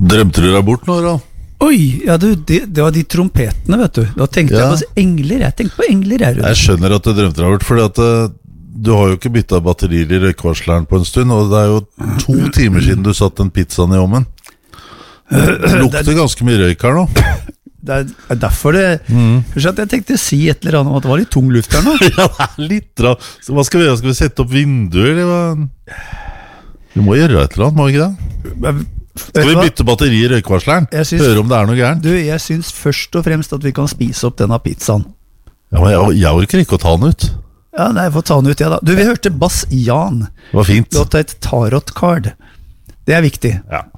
Drømte du deg bort nå da? Oi, ja du, det var de trompetene, vet du. Da tenkte jeg på engler. Jeg tenkte på engler her. Jeg skjønner at du drømte deg bort, fordi at du har jo ikke byttet batterier i røykvarsleren på en stund, og det er jo 2 timer siden du satt den pizzaen i ovnen. Det lukter ganske mye røyk her nå. Det er derfor det at jeg tenkte å si et eller annet om at det var litt tung luft her nå. Ja, det er litt rart. Så hva skal vi gjøre? Skal vi sette opp vinduer? Vi må gjøre et eller annet, må vi ikke det? Skal vi bytte batteri i røykvarsleren? Høre om det er noe gærent? Du, jeg synes først og fremst at vi kan spise opp denne pizzaen. Ja, men jeg orker ikke å ta den ut. Ja, nei, jeg får ta den ut, ja da. Du, vi hørte Bass Jan. Det var fint. Låta et tarot card. Det er viktig. Ja.